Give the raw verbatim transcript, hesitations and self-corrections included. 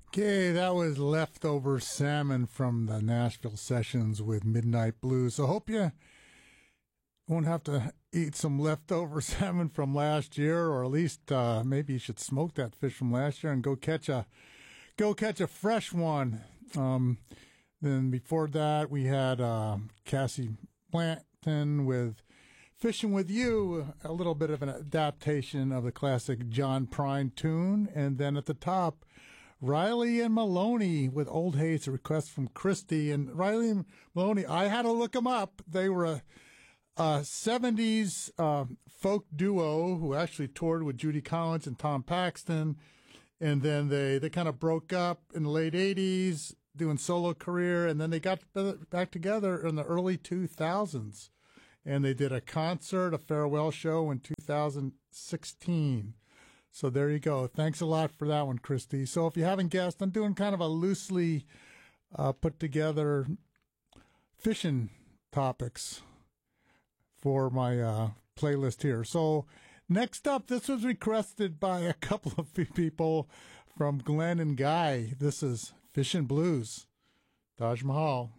Okay, that was leftover salmon from the Nashville Sessions with Midnight Blues. So hope you won't have to eat some leftover salmon from last year, or at least uh, maybe you should smoke that fish from last year and go catch a go catch a fresh one. Um, then before that, we had uh, Cassie Blanton with Fishing With You, a little bit of an adaptation of the classic John Prine tune. And then at the top, Riley and Maloney with Old Haze, a request from Christy. And Riley and Maloney, I had to look them up. They were a, a seventies uh, folk duo who actually toured with Judy Collins and Tom Paxton. And then they, they kind of broke up in the late eighties, doing solo career. And then they got back together in the early two thousands. And they did a concert, a farewell show in two thousand sixteen. So there you go. Thanks a lot for that one, Christy. So if you haven't guessed, I'm doing kind of a loosely uh, put together fishing topics for my uh, playlist here. So next up, this was requested by a couple of people from Glenn and Guy. This is Fishin' Blues, Taj Mahal.